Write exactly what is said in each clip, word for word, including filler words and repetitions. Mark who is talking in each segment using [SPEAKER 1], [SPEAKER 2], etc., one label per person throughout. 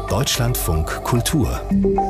[SPEAKER 1] Deutschlandfunk Kultur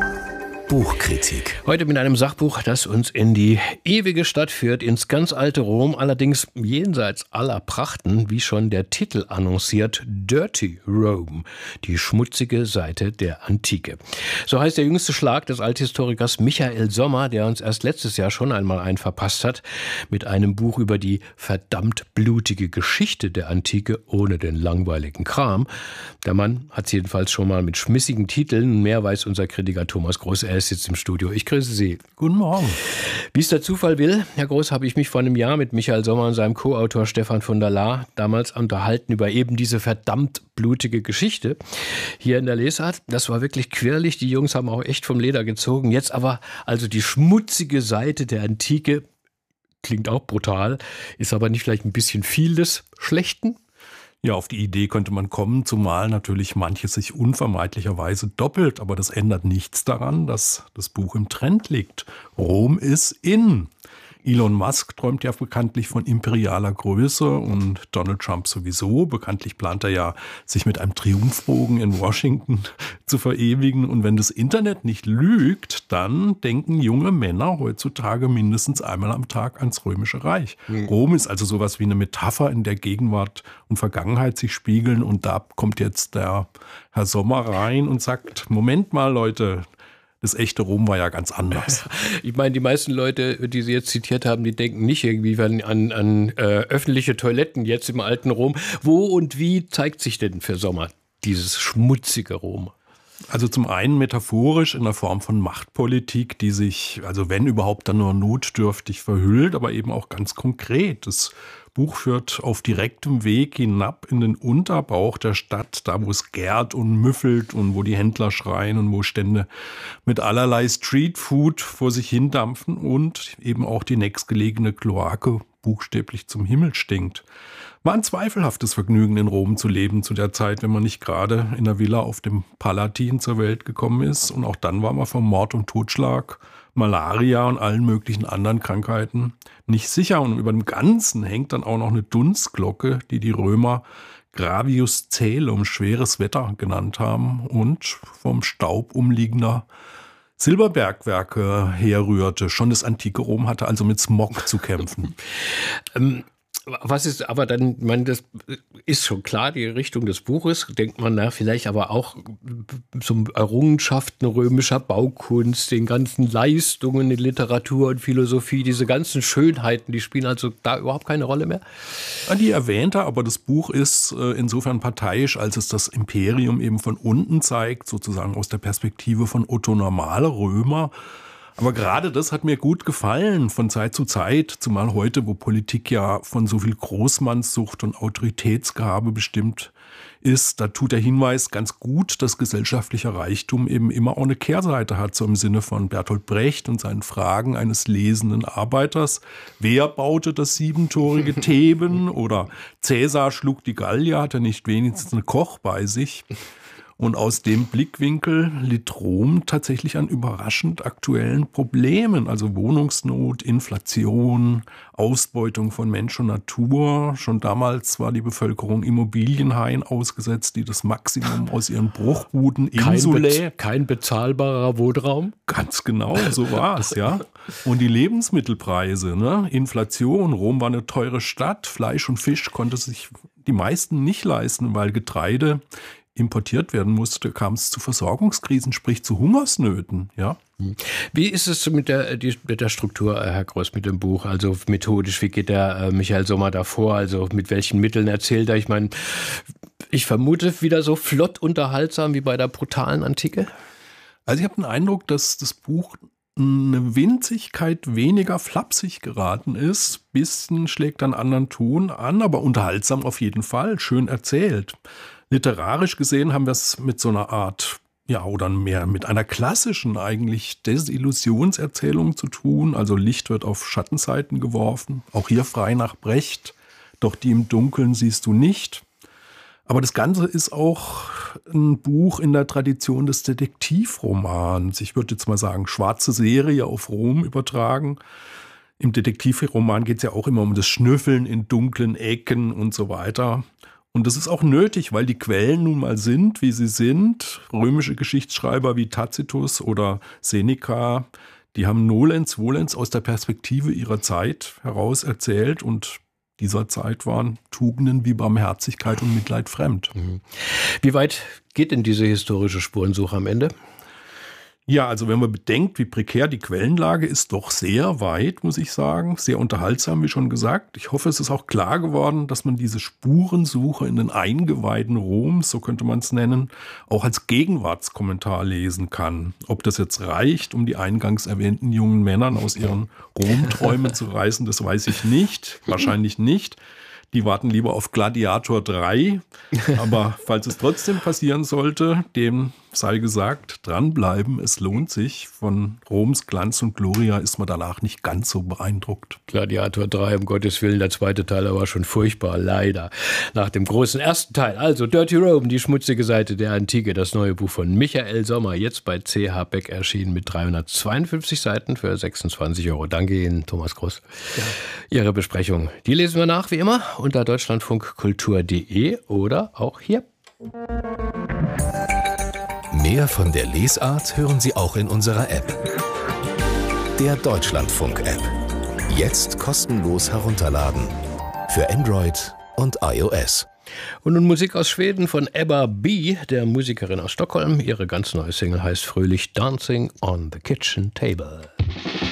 [SPEAKER 1] Buchkritik.
[SPEAKER 2] Heute mit einem Sachbuch, das uns in die ewige Stadt führt, ins ganz alte Rom, allerdings jenseits aller Prachten, wie schon der Titel annonciert, Dirty Rome, die schmutzige Seite der Antike. So heißt der jüngste Schlag des Althistorikers Michael Sommer, der uns erst letztes Jahr schon einmal einen verpasst hat, mit einem Buch über die verdammt blutige Geschichte der Antike ohne den langweiligen Kram. Der Mann hat es jedenfalls schon mal mit schmissigen Titeln, mehr weiß unser Kritiker Thomas Groß. Er ist jetzt im Studio. Ich grüße Sie.
[SPEAKER 3] Guten Morgen.
[SPEAKER 2] Wie es der Zufall will, Herr Groß, habe ich mich vor einem Jahr mit Michael Sommer und seinem Co-Autor Stefan von der Laar damals unterhalten über eben diese verdammt blutige Geschichte hier in der Lesart. Das war wirklich quirlig. Die Jungs haben auch echt vom Leder gezogen. Jetzt aber also die schmutzige Seite der Antike. Klingt auch brutal, ist aber nicht vielleicht ein bisschen viel des Schlechten?
[SPEAKER 3] Ja, auf die Idee könnte man kommen, zumal natürlich manches sich unvermeidlicherweise doppelt. Aber das ändert nichts daran, dass das Buch im Trend liegt. Rom ist in. Elon Musk träumt ja bekanntlich von imperialer Größe und Donald Trump sowieso. Bekanntlich plant er ja, sich mit einem Triumphbogen in Washington zu verewigen. Und wenn das Internet nicht lügt, dann denken junge Männer heutzutage mindestens einmal am Tag ans Römische Reich. Mhm. Rom ist also sowas wie eine Metapher, in der Gegenwart und Vergangenheit sich spiegeln. Und da kommt jetzt der Herr Sommer rein und sagt, Moment mal, Leute, das echte Rom war ja ganz anders.
[SPEAKER 2] Ich meine, die meisten Leute, die Sie jetzt zitiert haben, die denken nicht irgendwie an, an, an äh, öffentliche Toiletten jetzt im alten Rom. Wo und wie zeigt sich denn für Sommer dieses schmutzige Rom?
[SPEAKER 3] Also zum einen metaphorisch in der Form von Machtpolitik, die sich, also wenn überhaupt, dann nur notdürftig verhüllt, aber eben auch ganz konkret. Das Buch führt auf direktem Weg hinab in den Unterbauch der Stadt, da wo es gärt und müffelt und wo die Händler schreien und wo Stände mit allerlei Streetfood vor sich hindampfen und eben auch die nächstgelegene Kloake buchstäblich zum Himmel stinkt. War ein zweifelhaftes Vergnügen, in Rom zu leben zu der Zeit, wenn man nicht gerade in der Villa auf dem Palatin zur Welt gekommen ist. Und auch dann war man vom Mord und Totschlag, Malaria und allen möglichen anderen Krankheiten nicht sicher. Und über dem Ganzen hängt dann auch noch eine Dunstglocke, die die Römer Gravius Caelum, schweres Wetter, genannt haben und vom Staub umliegender Silberbergwerke herrührte. Schon das antike Rom hatte also mit Smog zu kämpfen.
[SPEAKER 2] ähm Was ist aber dann, ich meine, das ist schon klar, die Richtung des Buches, denkt man, na, vielleicht aber auch zum Errungenschaften römischer Baukunst, den ganzen Leistungen in Literatur und Philosophie, diese ganzen Schönheiten, die spielen also da überhaupt keine Rolle mehr?
[SPEAKER 3] Die erwähnte, aber das Buch ist insofern parteiisch, als es das Imperium eben von unten zeigt, sozusagen aus der Perspektive von Otto Normalrömer. Aber gerade das hat mir gut gefallen, von Zeit zu Zeit, zumal heute, wo Politik ja von so viel Großmannssucht und Autoritätsgehabe bestimmt ist, da tut der Hinweis ganz gut, dass gesellschaftlicher Reichtum eben immer auch eine Kehrseite hat, so im Sinne von Bertolt Brecht und seinen Fragen eines lesenden Arbeiters. Wer baute das siebentorige Theben? Oder Cäsar schlug die Gallier, hat er nicht wenigstens einen Koch bei sich? Und aus dem Blickwinkel litt Rom tatsächlich an überraschend aktuellen Problemen, also Wohnungsnot, Inflation, Ausbeutung von Mensch und Natur. Schon damals war die Bevölkerung Immobilienhaien ausgesetzt, die das Maximum aus ihren Bruchbuden Insulae.
[SPEAKER 2] Kein, be- kein bezahlbarer Wohnraum?
[SPEAKER 3] Ganz genau, so war es, ja. Und die Lebensmittelpreise, ne? Inflation, Rom war eine teure Stadt, Fleisch und Fisch konnte sich die meisten nicht leisten, weil Getreide importiert werden musste, kam es zu Versorgungskrisen, sprich zu Hungersnöten. Ja.
[SPEAKER 2] Wie ist es mit der, die, mit der Struktur, Herr Groß, mit dem Buch? Also methodisch, wie geht der äh, Michael Sommer da vor? Also mit welchen Mitteln erzählt er? Ich meine, ich vermute wieder so flott unterhaltsam wie bei der brutalen Antike.
[SPEAKER 3] Also ich habe den Eindruck, dass das Buch eine Winzigkeit weniger flapsig geraten ist. Bisschen schlägt einen anderen Ton an, aber unterhaltsam auf jeden Fall, schön erzählt. Literarisch gesehen haben wir es mit so einer Art, ja, oder mehr mit einer klassischen eigentlich Desillusionserzählung zu tun. Also Licht wird auf Schattenseiten geworfen, auch hier frei nach Brecht, doch die im Dunkeln siehst du nicht. Aber das Ganze ist auch ein Buch in der Tradition des Detektivromans. Ich würde jetzt mal sagen, schwarze Serie auf Rom übertragen. Im Detektivroman geht es ja auch immer um das Schnüffeln in dunklen Ecken und so weiter. Und das ist auch nötig, weil die Quellen nun mal sind, wie sie sind. Römische Geschichtsschreiber wie Tacitus oder Seneca, die haben nolens volens aus der Perspektive ihrer Zeit heraus erzählt, und dieser Zeit waren Tugenden wie Barmherzigkeit und Mitleid fremd.
[SPEAKER 2] Wie weit geht denn diese historische Spurensuche am Ende?
[SPEAKER 3] Ja, also wenn man bedenkt, wie prekär die Quellenlage ist, doch sehr weit, muss ich sagen. Sehr unterhaltsam, wie schon gesagt. Ich hoffe, es ist auch klar geworden, dass man diese Spurensuche in den Eingeweiden Roms, so könnte man es nennen, auch als Gegenwartskommentar lesen kann. Ob das jetzt reicht, um die eingangs erwähnten jungen Männern aus ihren Romträumen zu reißen, das weiß ich nicht. Wahrscheinlich nicht. Die warten lieber auf Gladiator drei. Aber falls es trotzdem passieren sollte, dem sei gesagt, dranbleiben, es lohnt sich. Von Roms Glanz und Gloria ist man danach nicht ganz so beeindruckt.
[SPEAKER 2] Gladiator drei, um Gottes Willen, der zweite Teil war schon furchtbar, leider. Nach dem großen ersten Teil, also Dirty Rome, die schmutzige Seite der Antike, das neue Buch von Michael Sommer, jetzt bei C H Beck erschienen mit dreihundertzweiundfünfzig Seiten für sechsundzwanzig Euro. Danke Ihnen, Thomas Groß. Ja. Ihre Besprechung, die lesen wir nach, wie immer, unter deutschlandfunkkultur punkt de oder auch hier.
[SPEAKER 1] Mehr von der Lesart hören Sie auch in unserer App. Der Deutschlandfunk-App. Jetzt kostenlos herunterladen. Für Android und iOS.
[SPEAKER 2] Und nun Musik aus Schweden von Ebba B., der Musikerin aus Stockholm. Ihre ganz neue Single heißt fröhlich Dancing on the Kitchen Table.